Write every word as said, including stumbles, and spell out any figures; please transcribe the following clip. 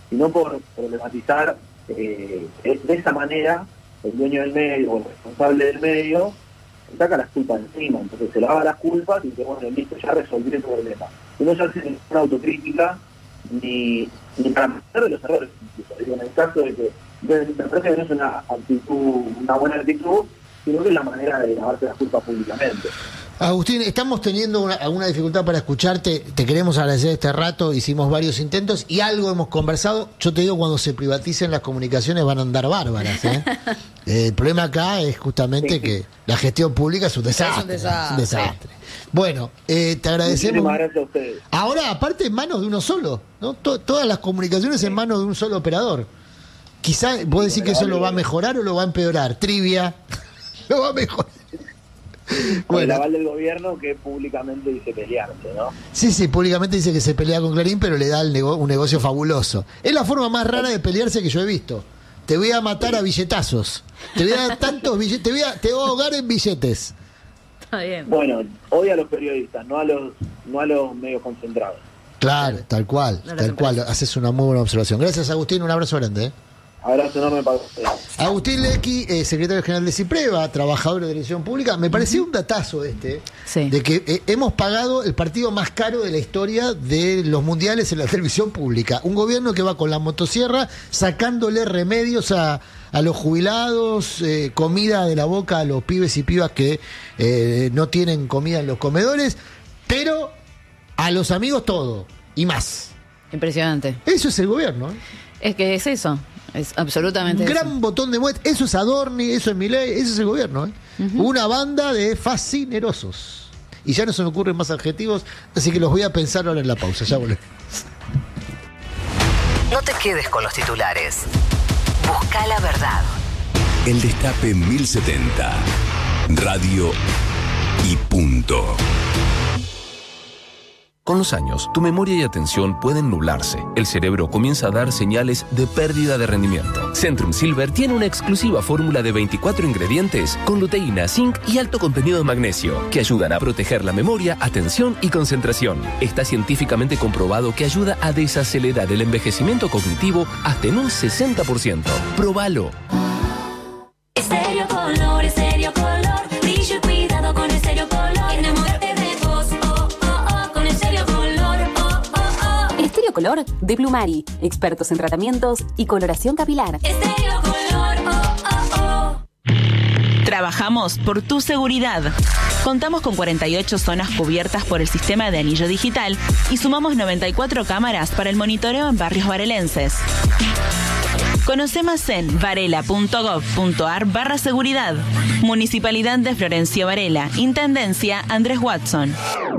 sino por problematizar eh, de esa manera el dueño del medio o el responsable del medio saca las culpas encima, entonces se lava las culpas y dice, bueno, listo, ya resolví el problema. Y no se hace una autocrítica ni, ni para meter de los errores, incluso. Digo, en el caso de que me parece que no es una actitud, una buena actitud, sino que es la manera de lavarse las culpas públicamente. Agustín, estamos teniendo una, alguna dificultad para escucharte, te queremos agradecer este rato, hicimos varios intentos y algo hemos conversado. Yo te digo, cuando se privaticen las comunicaciones van a andar bárbaras, ¿eh? El problema acá es justamente sí, que la gestión pública es un desastre. Es un desastre. Un desastre. Bueno, eh, te agradecemos. Muchísimas gracias a ustedes. Ahora, aparte, en manos de uno solo, ¿no? To- todas las comunicaciones sí. en manos de un solo operador. Quizá vos decís que eso lo va a mejorar o lo va a empeorar. Trivia, lo va a mejorar. Bueno, el aval del gobierno que públicamente dice pelearse, ¿no? Sí, sí, públicamente dice que se pelea con Clarín, pero le da el nego- un negocio fabuloso. Es la forma más rara de pelearse que yo he visto. Te voy a matar a billetazos. Te voy a dar tantos billetes, te voy a, te voy a ahogar en billetes. Está bien. Bueno, odia a los periodistas, no a los, no a los medios concentrados. Claro, tal cual, No tal cual. Haces una muy buena observación. Gracias, Agustín, un abrazo grande, ¿eh? Abrazo enorme para ustedes. Agustín Lecchi, eh, secretario general de CIPREVA, trabajador de Dirección Pública. Me pareció un datazo este, Sí. de que eh, hemos pagado el partido más caro de la historia de los mundiales en la televisión pública. Un gobierno que va con la motosierra sacándole remedios a, a los jubilados, eh, comida de la boca a los pibes y pibas que eh, no tienen comida en los comedores, pero a los amigos todo y más. Impresionante. Eso es el gobierno, ¿eh? Es que es eso. Es absolutamente Un eso. gran botón de muestra. Eso es Adorni, eso es Milei, eso es el gobierno, ¿eh? Uh-huh. Una banda de fascinerosos. Y ya no se me ocurren más adjetivos, así que los voy a pensar ahora en la pausa. Ya volvemos. No te quedes con los titulares. Busca la verdad. El Destape mil setenta. Radio y punto. Con los años, tu memoria y atención pueden nublarse. El cerebro comienza a dar señales de pérdida de rendimiento. Centrum Silver tiene una exclusiva fórmula de veinticuatro ingredientes con luteína, zinc y alto contenido de magnesio que ayudan a proteger la memoria, atención y concentración. Está científicamente comprobado que ayuda a desacelerar el envejecimiento cognitivo hasta en un sesenta por ciento. ¡Próbalo! Estéreo Color, Estéreo Color, brillo y cuidado con Estéreo Color. Enamórate de vos, oh, oh, oh, con Estéreo Color, oh, oh, oh. Estéreo Color de Plumari, expertos en tratamientos y coloración capilar. Estéreo Color, oh, oh, oh. Trabajamos por tu seguridad. Contamos con cuarenta y ocho zonas cubiertas por el sistema de anillo digital y sumamos noventa y cuatro cámaras para el monitoreo en barrios varelenses. Conoce más en varela.gov.ar barra seguridad. Municipalidad de Florencio Varela. Intendencia Andrés Watson.